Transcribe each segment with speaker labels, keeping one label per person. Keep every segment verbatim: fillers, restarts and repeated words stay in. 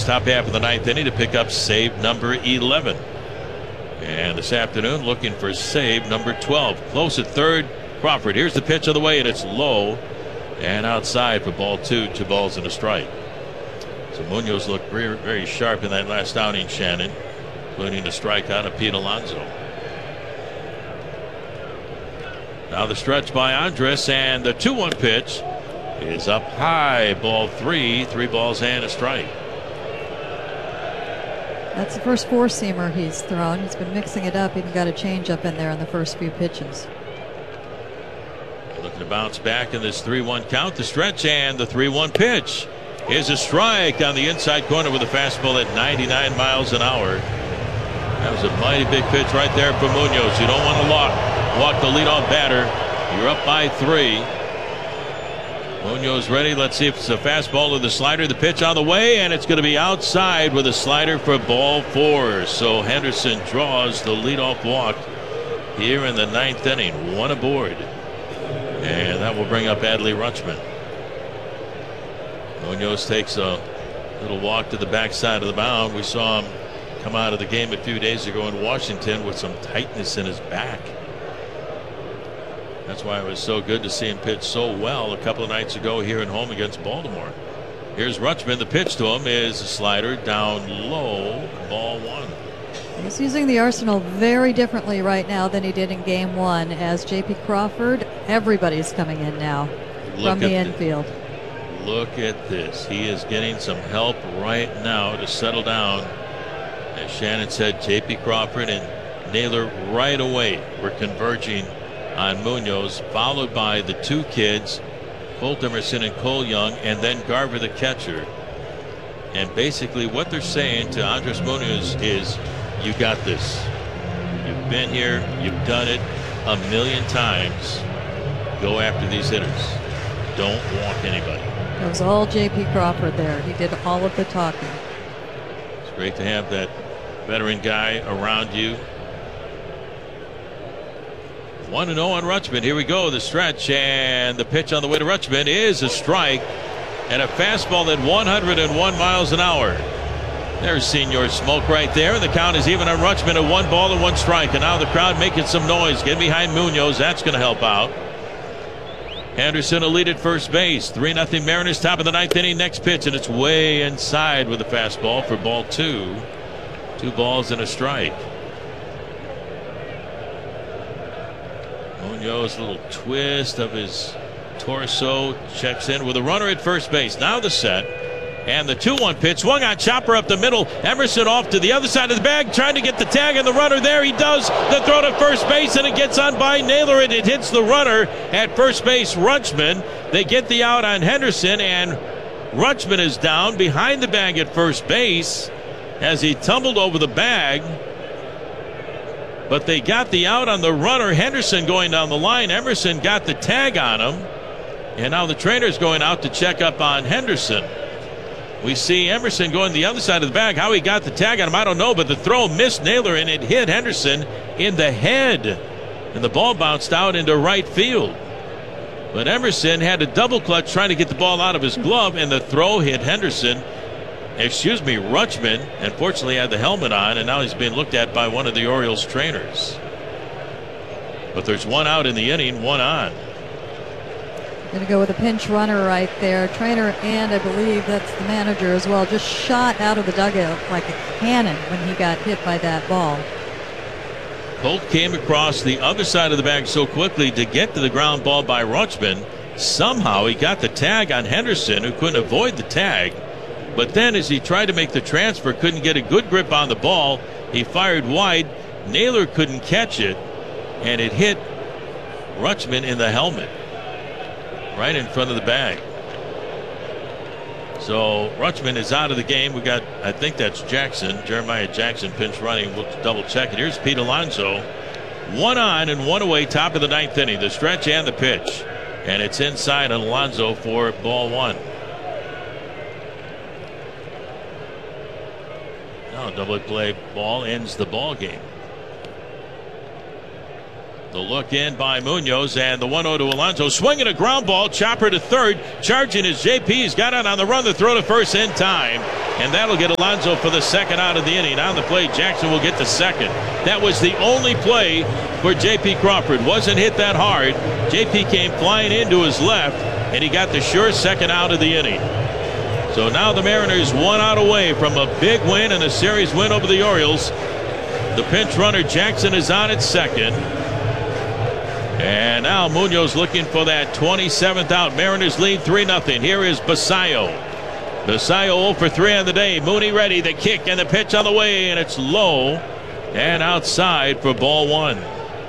Speaker 1: top half of the ninth inning to pick up save number eleven. And this afternoon looking for save number twelve. Close at third. Crawford. Here's the pitch on the way, and it's low and outside for ball two. Two balls and a strike. So Munoz looked very, very sharp in that last outing, Shannon, including the strikeout of Pete Alonso. Now the stretch by Andrus, and the two one pitch is up high. Ball three. Three balls and a strike.
Speaker 2: That's the first four-seamer he's thrown. He's been mixing it up. He got a change-up in there in the first few pitches.
Speaker 1: Looking to bounce back in this three one count. The stretch and the three one pitch is a strike down the inside corner with a fastball at ninety-nine miles an hour. That was a mighty big pitch right there for Munoz. You don't want to walk, walk the leadoff batter. You're up by three. Munoz ready. Let's see if it's a fastball or the slider. The pitch on the way, and it's going to be outside with a slider for ball four. So Henderson draws the leadoff walk here in the ninth inning. One aboard. And that will bring up Adley Rutschman. Munoz takes a little walk to the backside of the mound. We saw him come out of the game a few days ago in Washington with some tightness in his back. That's why it was so good to see him pitch so well a couple of nights ago here at home against Baltimore. Here's Rutschman. The pitch to him is a slider down low. Ball one.
Speaker 2: He's using the arsenal very differently right now than he did in game one. As J P Crawford, everybody's coming in now
Speaker 1: Look
Speaker 2: from the
Speaker 1: at
Speaker 2: infield.
Speaker 1: The, look at this. He is getting some help right now to settle down. As Shannon said, J P Crawford and Naylor right away were converging on Munoz, followed by the two kids, Colt Emerson and Cole Young, and then Garver the catcher. And basically what they're saying to Andrus Munoz is, you got this. You've been here, you've done it a million times. Go after these hitters. Don't walk anybody.
Speaker 2: It was all J P Crawford there. He did all of the talking.
Speaker 1: It's great to have that veteran guy around you. one and oh on Rutschman. Here we go. The stretch and the pitch on the way to Rutschman is a strike and a fastball at one hundred one miles an hour. There's Senior Smoke right there. And the count is even on Rutschman at one ball and one strike. And now the crowd making some noise. Get behind Munoz. That's going to help out. Henderson will lead at first base. three nothing Mariners, top of the ninth inning. Next pitch, and it's way inside with a fastball for ball two. Two balls and a strike. Munoz, a little twist of his torso, checks in with a runner at first base. Now the set, and the two one pitch, swung on, chopper up the middle. Emerson off to the other side of the bag, trying to get the tag, and the runner there. He does the throw to first base, and it gets on by Naylor, and it hits the runner at first base, Rutschman. They get the out on Henderson, and Rutschman is down behind the bag at first base as he tumbled over the bag. But they got the out on the runner. Henderson going down the line. Emerson got the tag on him. And now the trainer's going out to check up on Henderson. We see Emerson going the other side of the bag. How he got the tag on him, I don't know. But the throw missed Naylor, and it hit Henderson in the head. And the ball bounced out into right field. But Emerson had a double clutch trying to get the ball out of his glove, and the throw hit Henderson. Excuse me, Rutschman, unfortunately had the helmet on, and now he's being looked at by one of the Orioles trainers. But there's one out in the inning, one on.
Speaker 2: Going to go with a pinch runner right there. Trainer, and I believe that's the manager as well, just shot out of the dugout like a cannon when he got hit by that ball.
Speaker 1: Colt came across the other side of the bag so quickly to get to the ground ball by Rutschman. Somehow he got the tag on Henderson, who couldn't avoid the tag. But then as he tried to make the transfer, couldn't get a good grip on the ball. He fired wide. Naylor couldn't catch it, and it hit Rutschman in the helmet right in front of the bag. So Rutschman is out of the game. We got, I think that's Jackson, Jeremiah Jackson, pinch running. We'll double check it. Here's Pete Alonso. One on and one away, top of the ninth inning. The stretch and the pitch. And it's inside on Alonso for ball one. Now double play ball ends the ball game. The look in by Munoz, and the one oh to Alonso. Swinging a ground ball, chopper to third. Charging is J P. He's got it on the run. The throw to first in time. and that'll get Alonso for the second out of the inning. On the play, Jackson will get the second. That was the only play for J P Crawford. Wasn't hit that hard. J P came flying into his left, and he got the sure second out of the inning. So now the Mariners one out away from a big win and a series win over the Orioles. The pinch runner Jackson is on at second. And now Munoz looking for that twenty-seventh out. Mariners lead three nothing. Here is Basayo. Basayo oh for three on the day. Mooney ready. The kick and the pitch on the way, and it's low and outside for ball one.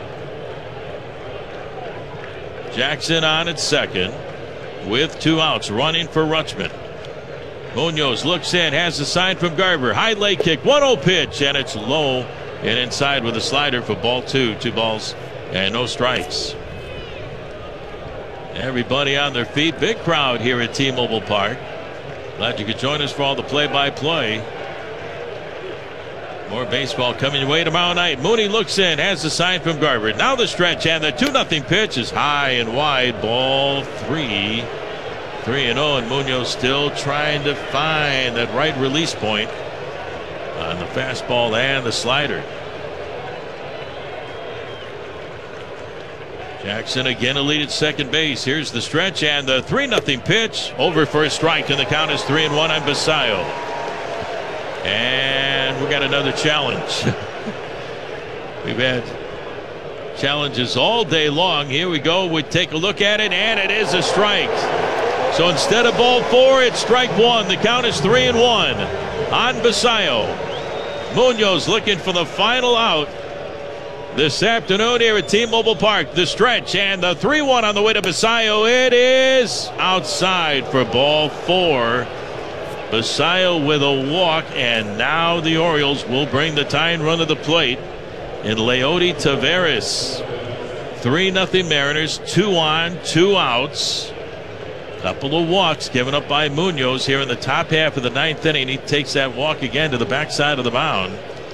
Speaker 1: Jackson on at second with two outs, running for Rutschman. Munoz looks in, has the sign from Garver. High leg kick, one oh pitch, and it's low and inside with a slider for ball two. Two balls and no strikes. Everybody on their feet. Big crowd here at T-Mobile Park. Glad you could join us for all the play-by-play. More baseball coming your way tomorrow night. Mooney looks in, has the sign from Garver. Now the stretch, and the two nothing pitch is high and wide. Ball three. three and oh, and Munoz still trying to find that right release point on the fastball and the slider. Jackson again a lead at second base. Here's the stretch and the three nothing pitch over for a strike, and the count is three and one on Basayo. And we got another challenge. We've had challenges all day long. Here we go. We take a look at it, and it is a strike. So instead of ball four, it's strike one. The count is three and one on Basayo. Munoz looking for the final out this afternoon here at T-Mobile Park. The stretch and the three one on the way to Basayo. It is outside for ball four. Basayo with a walk, and now the Orioles will bring the tying run to the plate in Leody Taveras. three nothing Mariners, two on, two outs. Couple of walks given up by Munoz here in the top half of the ninth inning. He takes that walk again to the backside of the mound.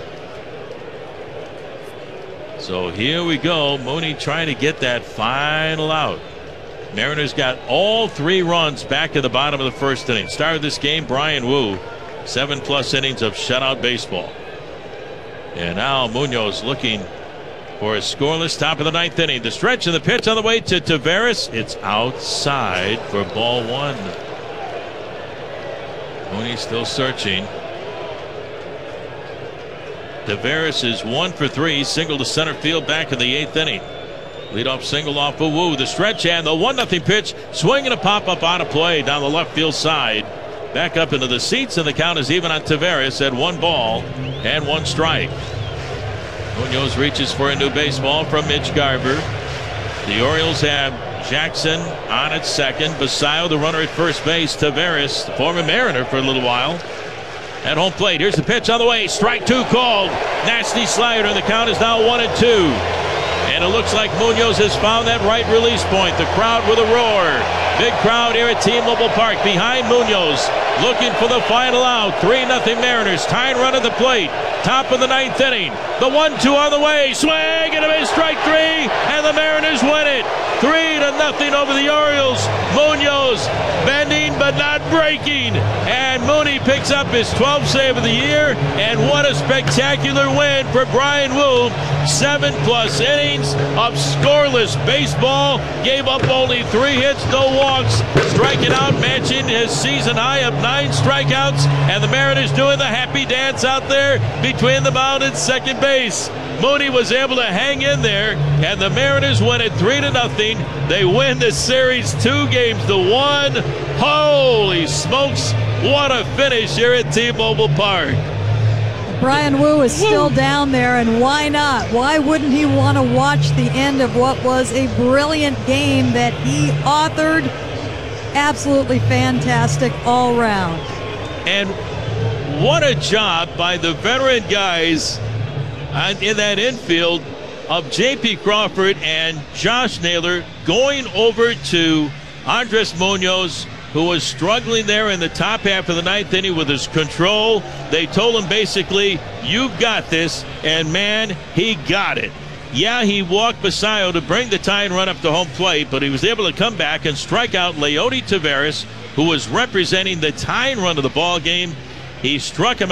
Speaker 1: So here we go. Mooney trying to get that final out. Mariners got all three runs back at the bottom of the first inning. Started this game, Brian Wu. Seven plus innings of shutout baseball. And now Munoz looking for a scoreless top of the ninth inning. The stretch and the pitch on the way to Taveras. It's outside for ball one. Mooney still searching. Taveras is one for three. Single to center field back in the eighth inning. Leadoff single off of Wu. The stretch and the one nothing pitch. Swing and a pop up out of play down the left field side. Back up into the seats, and the count is even on Taveras at one ball and one strike. Munoz reaches for a new baseball from Mitch Garver. The Orioles have Jackson on at second. Basayo, the runner at first base. Taveras, the former Mariner for a little while, at home plate. Here's the pitch on the way. Strike two called. Nasty slider, and the count is now one and two. And it looks like Munoz has found that right release point. The crowd with a roar. Big crowd here at T-Mobile Park behind Munoz, looking for the final out. three nothing Mariners. Tying run at the plate. Top of the ninth inning. The one two on the way. Swing and a miss. Strike three. And the Mariners win it. Three to nothing over the Orioles. Munoz bending but not breaking. And Mooney picks up his twelfth save of the year. And what a spectacular win for Brian Wu. Seven plus innings of scoreless baseball. Gave up only three hits, no walks. Striking out, matching his season high of nine strikeouts. And the Mariners doing the happy dance out there between the mound and second base. Mooney was able to hang in there, and the Mariners win it three to nothing. They win this series two games to one. Holy smokes, what a finish here at T-Mobile Park.
Speaker 2: Brian Wu is still down there, and why not? Why wouldn't he want to watch the end of what was a brilliant game that he authored? Absolutely fantastic all round.
Speaker 1: And what a job by the veteran guys in that infield of J P Crawford and Josh Naylor going over to Andres Munoz, who was struggling there in the top half of the ninth inning with his control. They told him basically, you've got this, and man, he got it. Yeah, he walked Basayo to bring the tying run up to home plate, but he was able to come back and strike out Leody Taveras, who was representing the tying run of the ball game. He struck him